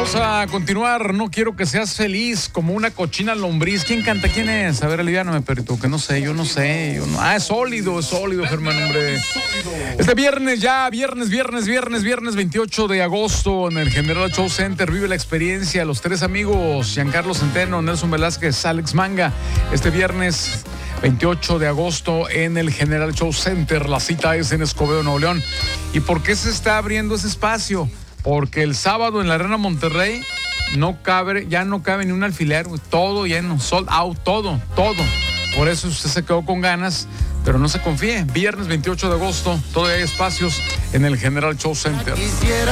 Vamos a continuar. No quiero que seas feliz como una cochina lombriz. ¿Quién canta? ¿Quién es? A ver, aliviáname, perrito, que no sé, yo no sé. Es sólido, Germán, hombre. Este viernes 28 de agosto, en el General Show Center, vive la experiencia. Los tres amigos, Giancarlo Centeno, Nelson Velázquez, Alex Manga. Este viernes 28 de agosto en el General Show Center. La cita es en Escobedo, Nuevo León. ¿Y por qué se está abriendo ese espacio? Porque el sábado en la Arena Monterrey ya no cabe ni un alfiler, todo lleno, sold out, todo. Por eso usted se quedó con ganas, pero no se confíe. Viernes 28 de agosto, todavía hay espacios en el General Show Center.